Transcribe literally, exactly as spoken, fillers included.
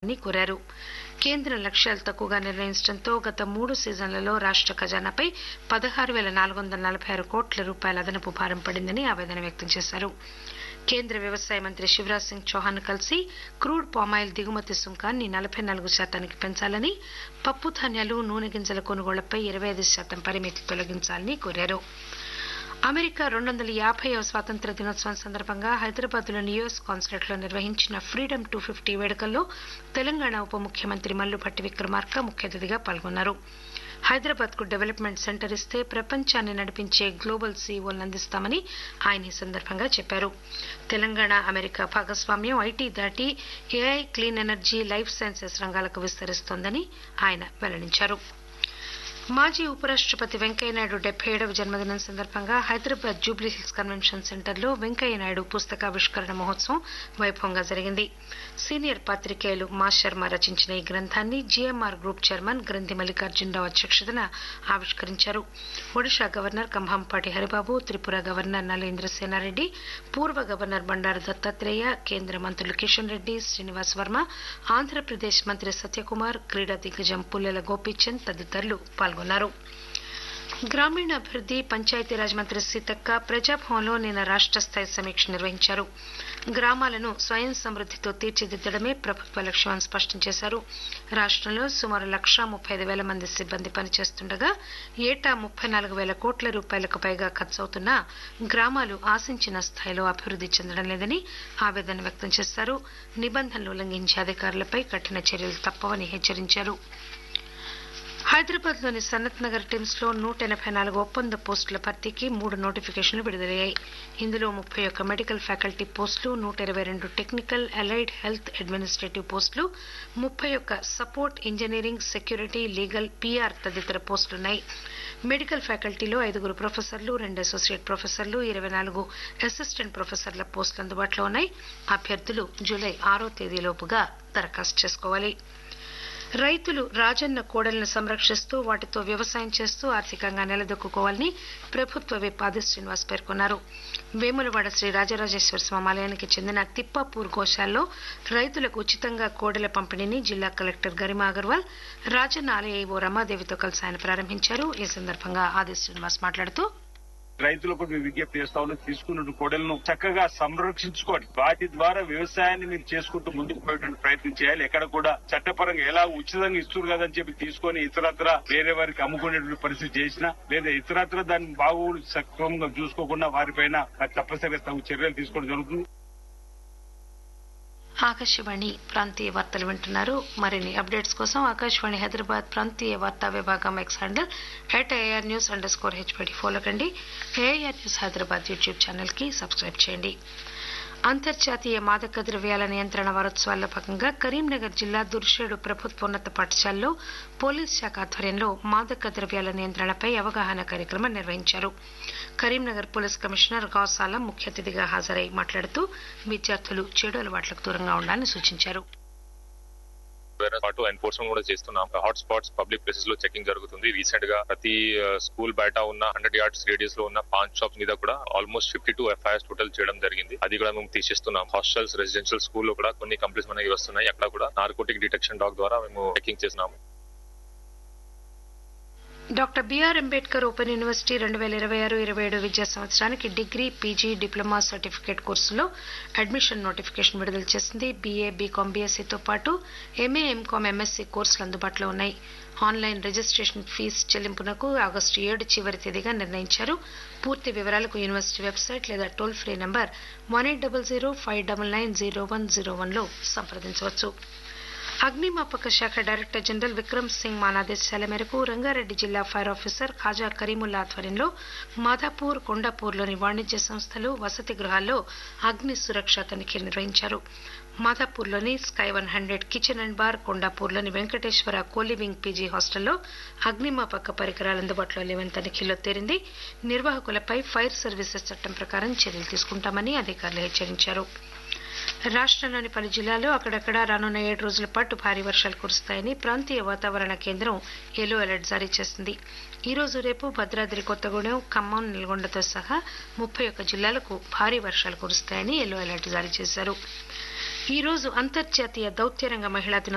తీసుకోవాలని కోరారు. కేంద్రం లక్ష్యాలు తక్కువగా నిర్ణయించడంతో గత మూడు సీజన్లలో రాష్ట ఖజానాపై పదహారు వేల నాలుగు వందల నలభై ఆరు కోట్ల రూపాయల అదనపు భారం పడిందని ఆవేదన వ్యక్తం చేశారు. కేంద్ర వ్యవసాయ మంత్రి శివరాజ్ సింగ్ చౌహాన్ కలిసి క్రూడ్ పామాయిల్ దిగుమతి సుంకాన్ని నలభై నాలుగు శాతానికి పెంచాలని, పప్పు ధాన్యాలు, నూనె గింజల కొనుగోళ్లపై ఇరవై ఐదు శాతం పరిమితి తొలగించాలని కోరారు. అమెరికా రెండు వందల యాభైవ స్వాతంత్ర్య దినోత్సవం సందర్భంగా హైదరాబాద్లోని యుఎస్ కాన్సులేట్లో నిర్వహించిన ఫ్రీడమ్ టూ ఫిఫ్టీ వేడుకల్లో తెలంగాణ ఉప ముఖ్యమంత్రి మల్లుభట్టి విక్రమార్క ముఖ్య అతిథిగా పాల్గొన్నారు. హైదరాబాద్ కు డెవలప్మెంట్ సెంటర్ ఇస్తే ప్రపంచాన్ని నడిపించే గ్లోబల్ సీఈఓలను అందిస్తామని ఆయన ఈ సందర్భంగా చెప్పారు. తెలంగాణ అమెరికా భాగస్వామ్యం ఐటీ దాటి AI, clean energy, life sciences రంగాలకు విస్తరిస్తోందని ఆయన వెల్లడించారు. మాజీ ఉపరాష్టపతి వెంకయ్యనాయుడు డెబ్బై ఏడవ జన్మదినం సందర్భంగా హైదరాబాద్ జూబ్లీహిల్స్ కన్వెన్షన్ సెంటర్లో వెంకయ్యనాయుడు పుస్తకావిష్కరణ మహోత్సవం వైభవంగా జరిగింది. సీనియర్ పాత్రికేయులు మా శర్మ రచించిన ఈ గ్రంథాన్ని జీఎంఆర్ గ్రూప్ చైర్మన్ గ్రంథి మల్లికార్జునరావు అధ్యక్షతన ఆవిష్కరించారు. ఒడిషా గవర్నర్ కంభంపాటి హరిబాబు, త్రిపుర గవర్నర్ నరేంద్ర సేనారెడ్డి, పూర్వ గవర్నర్ బండారు దత్తాత్రేయ, కేంద్ర మంత్రులు కిషన్ రెడ్డి, శ్రీనివాస్ వర్మ, ఆంధ్రప్రదేశ్ మంత్రి సత్యకుమార్, క్రీడా దిగ్గజం పుల్లెల గోపీచంద్ తదితరులు పాల్గొన్నారు. గ్రామీణాభివృద్ది, పంచాయతీరాజ్ మంత్రి సీతక్క ప్రజాభవన్లో నిన్న రాష్ట స్థాయి సమీక్ష నిర్వహించారు. గ్రామాలను స్వయం సమృద్దితో తీర్చిదిద్దడమే ప్రభుత్వ లక్ష్యమని స్పష్టం చేశారు. రాష్టంలో సుమారు లక్షా ముప్పై ఐదు వేల మంది సిబ్బంది పనిచేస్తుండగా ఏటా ముప్పై నాలుగు వేల కోట్ల రూపాయలకు పైగా ఖర్చవుతున్నా గ్రామాలు ఆశించిన స్థాయిలో అభివృద్ది చెందడం లేదని ఆవేదన వ్యక్తం చేశారు. నిబంధనలు ఉల్లంఘించే అధికారులపై కఠిన చర్యలు తప్పవని హెచ్చరించారు. హైదరాబాద్ లోని సనత్ నగర్ టిమ్స్ లో నూట ఎనబై నాలుగు ఒప్పంద పోస్టుల భర్తీకి మూడు నోటిఫికేషన్లు విడుదలయ్యాయి. ఇందులో ముప్పై ఒక్క మెడికల్ ఫ్యాకల్టీ పోస్టులు, నూట ఇరవై రెండు టెక్నికల్, అలైడ్ హెల్త్ అడ్మినిస్ట్రేటివ్ పోస్టులు, ముప్పై ఒక్క support engineering, security, legal, PR తదితర పోస్టులున్నాయి. మెడికల్ ఫ్యాకల్టీలో ఐదుగురు ప్రొఫెసర్లు, రెండు అసోసియేట్ ప్రొఫెసర్లు, ఇరవై నాలుగు అసిస్టెంట్ ప్రొఫెసర్ల పోస్టులు అందుబాటులో ఉన్నాయి. అభ్యర్థులు జూలై ఆరో తేదీలోపుగా దరఖాస్తు చేసుకోవాలి. రైతులు రాజన్న కోడలను సంరక్షిస్తూ వాటితో వ్యవసాయం చేస్తూ ఆర్థికంగా నిలదొక్కుకోవాలని ప్రభుత్వ విప్ ఆది శ్రీనివాస్ పేర్కొన్నారు. వేములవాడ శ్రీ రాజరాజేశ్వర స్వామి ఆలయానికి చెందిన తిప్పాపూర్ గోశాలలో రైతులకు ఉచితంగా కోడెల పంపిణీని జిల్లా కలెక్టర్ గరిమా అగర్వాల్, రాజన్న ఆలయ ఈవో రమాదేవితో కలిసి ఆయన ప్రారంభించారు. ఈ సందర్భంగా ఆది శ్రీనివాస్ మాట్లాడుతూ రైతులకు మేము విజ్ఞప్తి చేస్తా ఉన్నాం, తీసుకున్న కోడలను చక్కగా సంరక్షించుకోండి. వాటి ద్వారా వ్యవసాయాన్ని మీరు చేసుకుంటూ ముందుకు పోయేటువంటి ప్రయత్నం చేయాలి. ఎక్కడ కూడా చట్టపరంగా ఎలా ఉచితంగా ఇస్తున్నారు కదని చెప్పి తీసుకొని ఇతరత్ర వేరే వారికి అమ్ముకునేటువంటి పరిస్థితి చేసినా, లేదా ఇతరత్ర దాన్ని బాగు సక్రమంగా చూసుకోకుండా వారిపైన తప్పనిసరిగా తగు చర్యలు తీసుకోవడం జరుగుతుంది. ఆకాశవాణి ప్రాంతీయ వార్తలు వింటున్నారు. మరిన్ని అప్డేట్స్ కోసం ఆకాశవాణి హైదరాబాద్ ప్రాంతీయ వార్తా విభాగం X handle at AR news under score HPD follow కండి. AR news Hyderabad YouTube channel కి సబ్స్క్రైబ్ చేయండి. అంతర్జాతీయ మాదక ద్రవ్యాల నియంత్రణ వారోత్సవాల్లో భాగంగా కరీంనగర్ జిల్లా దుర్షేడు ప్రభుత్వోన్నత పాఠశాలలో పోలీస్ శాఖ ఆధ్వర్యంలో మాదక ద్రవ్యాల నియంత్రణపై అవగాహన కార్యక్రమం నిర్వహించారు. కరీంనగర్ పోలీస్ కమిషనర్ గౌస్ ఆలం ముఖ్య అతిథిగా హాజరై మాట్లాడుతూ విద్యార్థులు చెడు అలవాట్లకు దూరంగా ఉండాలని సూచించారు. పాటు ఎన్ఫోర్స్మెంట్ కూడా చేస్తున్నాం. హాట్ స్పాట్స్, పబ్లిక్ ప్లేసెస్ లో చెకింగ్ జరుగుతుంది. రీసెంట్ గా ప్రతి స్కూల్ బయట ఉన్న హండ్రెడ్ యార్డ్స్ రేడియస్ లో ఉన్న పాన్ షాప్స్ మీద కూడా almost fifty two FIRs total చేయడం జరిగింది. అది కూడా మేము తీసేస్తున్నాం. హాస్టల్స్, రెసిడెన్షియల్ స్కూల్లో కూడా కొన్ని కంప్లైంట్స్ మనకి వస్తున్నాయి. అక్కడ కూడా నార్కోటిక్ డిటెక్షన్ డాగ్ ద్వారా మేము చెకింగ్ చేస్తున్నాము. Doctor BR Ambedkar open university రెండు వేల ఇరవై ఆరు ఇరవై ఏడు విద్యా సంవత్సరానికి డిగ్రీ, పీజీ, డిప్లొమా, సర్టిఫికేట్ కోర్సులో అడ్మిషన్ నోటిఫికేషన్ విడుదల చేసింది. బీఏ, బీకాం, బీఎస్సీతో పాటు ఎంఏ, ఎంకాం, ఎంఎస్సీ కోర్సులు అందుబాటులో ఉన్నాయి. ఆన్లైన్ రిజిస్ట్రేషన్ ఫీజు చెల్లింపునకు ఆగస్టు ఏడు చివరి తేదీగా నిర్ణయించారు. పూర్తి వివరాలకు యూనివర్సిటీ వెబ్సైట్ లేదా toll free number one eight double zero five double nine zero one zero one లో సంప్రదించవచ్చు. అగ్నిమాపక శాఖ డైరెక్టర్ జనరల్ విక్రమ్ సింగ్ మాన్ ఆదేశాల మేరకు రంగారెడ్డి జిల్లా ఫైర్ ఆఫీసర్ ఖాజా కరీముల్లా ఆధ్వర్యంలో మాధాపూర్, కొండాపూర్లోని వాణిజ్య సంస్థలు, వసతి గృహాల్లో అగ్ని సురక్ష తనిఖీలు నిర్వహించారు. మాధాపూర్లోని sky one hundred kitchen and bar, కొండాపూర్లోని Venkateswara coliving PG హాస్టల్లో అగ్నిమాపక పరికరాలు అందుబాటులో లేవని తనిఖీల్లో తేలింది. నిర్వాహకులపై ఫైర్ సర్వీసెస్ చట్టం ప్రకారం చర్యలు తీసుకుంటామని అధికారులు హెచ్చరించారు. రాష్టంలోని పలు జిల్లాల్లో అక్కడక్కడా రానున్న ఏడు రోజుల పాటు భారీ వర్షాలు కురుస్తాయని ప్రాంతీయ వాతావరణ కేంద్రం ఎల్లో అలర్ట్ జారీ చేసింది. ఈ రోజు, రేపు భద్రాద్రి కొత్తగూడెం, ఖమ్మం, నల్గొండతో సహా ముప్పై ఒక్క జిల్లాలకు భారీ వర్షాలు కురుస్తాయని ఎల్లో అలర్ట్ జారీ చేశారు. ఈ రోజు అంతర్జాతీయ దౌత్యరంగ మహిళా దినోత్సవం